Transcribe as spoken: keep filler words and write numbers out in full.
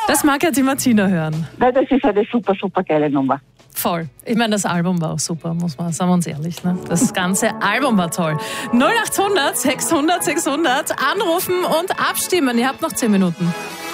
Das mag ja die Martina hören. Weil das ist eine super, super geile Nummer. Voll. Ich meine, das Album war auch super, muss man, sagen wir uns ehrlich. Ne? Das ganze Album war toll. null acht hundert sechshundert sechshundert anrufen und abstimmen. Ihr habt noch zehn Minuten.